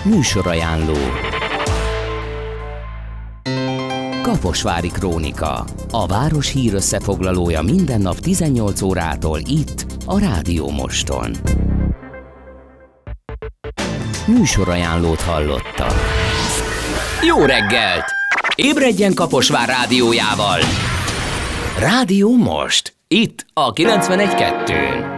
Műsorajánló. Kaposvári Krónika. A város hír összefoglalója minden nap 18 órától itt, a Rádió Moston. Műsorajánlót hallottak. Jó reggelt! Ébredjen Kaposvár rádiójával! Rádió Most. Itt a 91.2-n.